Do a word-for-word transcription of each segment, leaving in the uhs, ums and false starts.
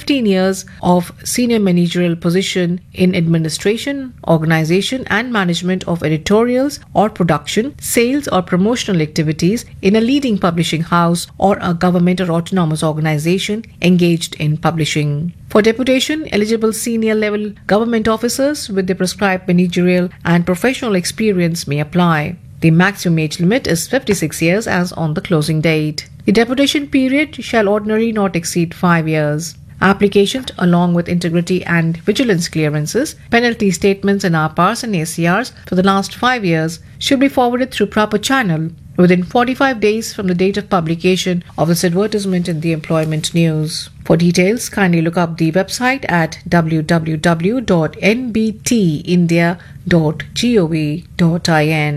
fifteen years of senior managerial position in administration, organization and management of editorials or production, sales or promotional activities in a leading publishing house or a government or autonomous organization engaged in publishing. For deputation, eligible senior level government officers with the prescribed managerial and professional experience may apply. The maximum age limit is fifty-six years as on the closing date. The deputation period shall ordinarily not exceed five years. Applications along with integrity and vigilance clearances, penalty statements and R P Rs and A C Rs for the last five years should be forwarded through proper channel within forty-five days from the date of publication of this advertisement in the employment news. For details, kindly look up the website at w w w dot n b t india dot gov dot in.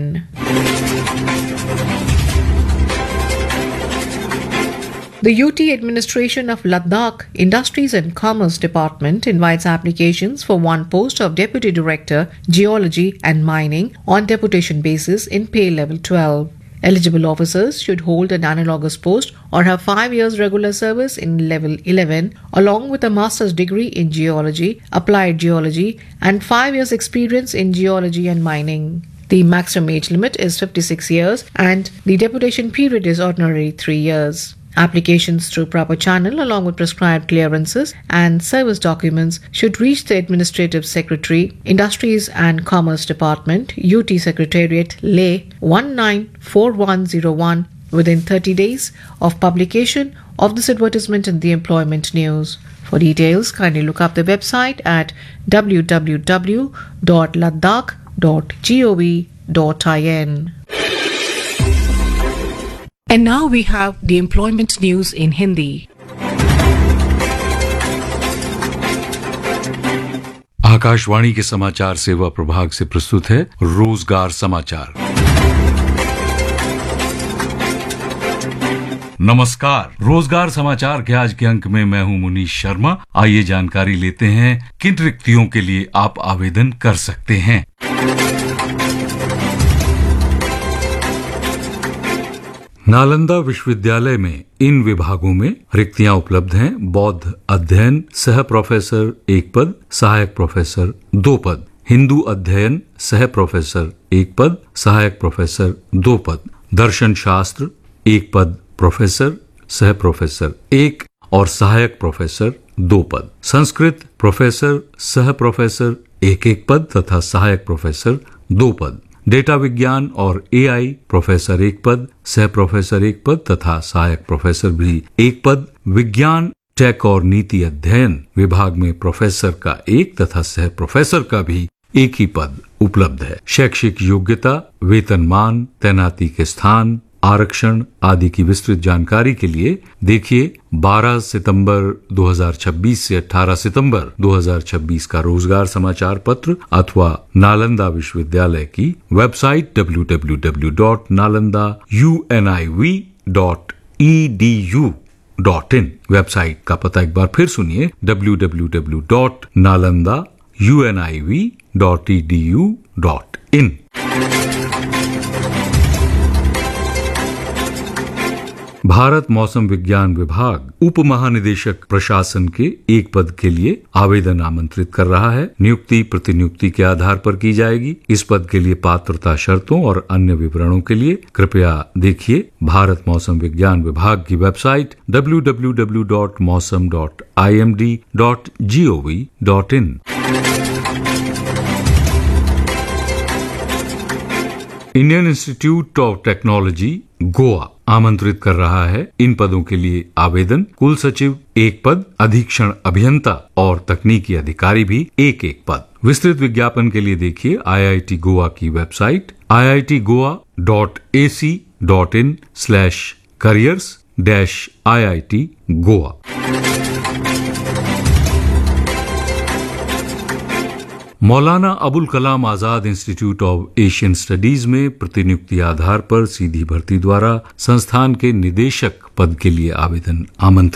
The U T Administration of Ladakh Industries and Commerce Department invites applications for one post of Deputy Director, Geology and Mining on deputation basis in pay level twelve. Eligible officers should hold an analogous post or have five years regular service in level eleven along with a master's degree in geology, applied geology and five years experience in geology and mining. The maximum age limit is fifty-six years and the deputation period is ordinarily three years. Applications through proper channel along with prescribed clearances and service documents should reach the Administrative Secretary, Industries and Commerce Department, U T Secretariat, Leh one nine four one zero one within thirty days of publication of this advertisement in the employment news. For details, kindly look up the website at w w w dot ladakh dot gov dot in. And now we have the employment news in Hindi. Akashvani के समाचार सेवा प्रभाग से प्रस्तुत है रोजगार समाचार। नमस्कार, रोजगार समाचार के आज के अंक में मैं हूं मुनीश शर्मा। आइए जानकारी लेते हैं किन रिक्तियों के लिए आप आवेदन कर सकते हैं। नालंदा विश्वविद्यालय में इन विभागों में रिक्तियां उपलब्ध हैं। बौद्ध अध्ययन सह प्रोफेसर एक पद, सहायक प्रोफेसर दो पद। हिंदू अध्ययन सह प्रोफेसर एक पद, सहायक प्रोफेसर दो पद। दर्शन शास्त्र एक पद, प्रोफेसर, सह प्रोफेसर एक और सहायक प्रोफेसर दो पद। संस्कृत प्रोफेसर, सह प्रोफेसर एक एक पद तथा सहायक प्रोफेसर दो पद। डेटा विज्ञान और एआई प्रोफेसर एक पद, सह प्रोफेसर एक पद तथा सहायक प्रोफेसर भी एक पद। विज्ञान, टेक और नीति अध्ययन विभाग में प्रोफेसर का एक तथा सह प्रोफेसर का भी एक ही पद उपलब्ध है। शैक्षिक योग्यता, वेतनमान, तैनाती के स्थान, आरक्षण आदि की विस्तृत जानकारी के लिए देखिए बारह सितंबर दो हज़ार छब्बीस से अठारह सितंबर दो हज़ार छब्बीस का रोजगार समाचार पत्र अथवा नालंदा विश्वविद्यालय की website W W W dot Nalanda you N I V dot E D U dot in website का पता एक बार फिर सुनिए W W W dot Nalanda you N I V dot E D U dot in. Bharat मौसम विज्ञान विभाग उप महानिदेशक प्रशासन के एक पद के लिए आवेदन आमंत्रित कर रहा है। नियुक्ति प्रतिनियुक्ति के आधार पर की जाएगी। इस पद के लिए पात्रता शर्तों और अन्य विवरणों के लिए कृपया देखिए भारत मौसम विज्ञान विभाग की website W W W dot मौसम dot I am D dot G O V dot in. Indian institute of technology Goa आमंत्रित कर रहा है। इन पदों के लिए आवेदन कुल सचिव एक पद, अधीक्षण अभियंता और तकनीकी अधिकारी भी एक एक पद। विस्तृत विज्ञापन के लिए देखिए आई आई टी गोवा की website I I T Goa dot A C dot in slash careers dash I I T Goa. Maulana Abul Kalam Azad institute of Asian studies में प्रतिनियुक्ति आधार पर सीधी भर्ती द्वारा संस्थान के निदेशक पद के लिए आवेदन आमंत्रित